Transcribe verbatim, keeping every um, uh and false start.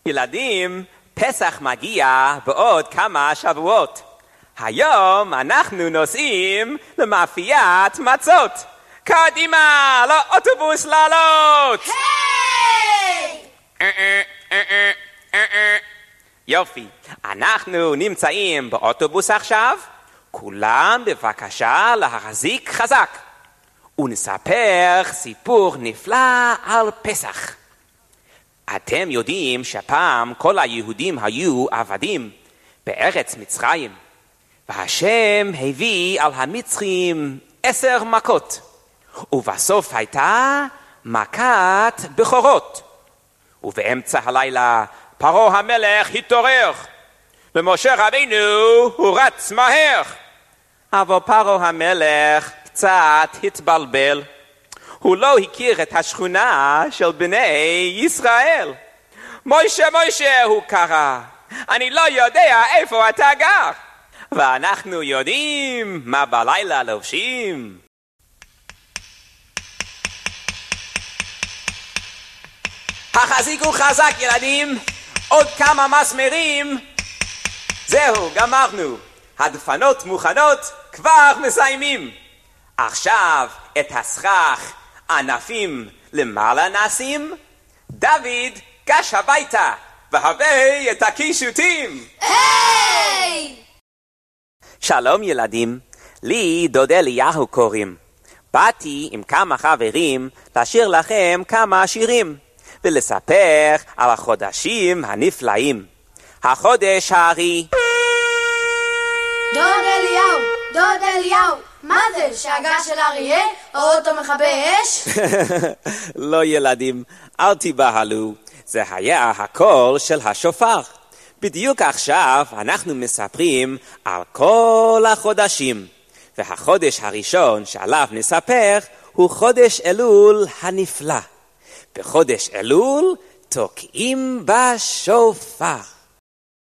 ילדים, פסח מגיע בעוד כמה שבועות. היום אנחנו נוסעים למאפיית מצות. קדימה, לאוטובוס לעלות! היי! יופי, אנחנו נמצאים באוטובוס עכשיו. כולם בבקשה להחזיק חזק. ונספר סיפור נפלא על פסח. אתם יודעים שפעם כל היהודים היו עבדים בארץ מצרים, והשם הביא על המצרים עשר מכות, ובסוף הייתה מכת בכורות. ובאמצע הלילה פרעה המלך התעורר, ומשה רבינו הוא רץ מהר. אבל פרעה המלך קצת התבלבל. הוא לא הכיר את השכונה של בני ישראל. מוישה, מוישה, הוא קרא, אני לא יודע איפה אתה גר. ואנחנו יודעים מה בלילה לובשים. החזיקו חזק ילדים, עוד כמה מסמרים. זהו, גמרנו. הדפנות מוכנות, כבר מסיימים. עכשיו את הסכך ענפים למעלה נשים. דוד, גש הביתה והבא את הקישוטים. היי! שלום ילדים, לי דוד אליהו קוראים. באתי עם כמה חברים לשיר לכם כמה שירים ולספר על החודשים הנפלאים. החודש הארי. דוד אליהו, דוד אליהו, מה זה? שאגה של אריה? האוטו מכבה אש? לא ילדים, אל תיבהלו. זה היה הקול של השופר. בדיוק עכשיו אנחנו מספרים על כל החודשים. והחודש הראשון שעליו נספר הוא חודש אלול הנפלא. בחודש אלול תוקעים בשופר.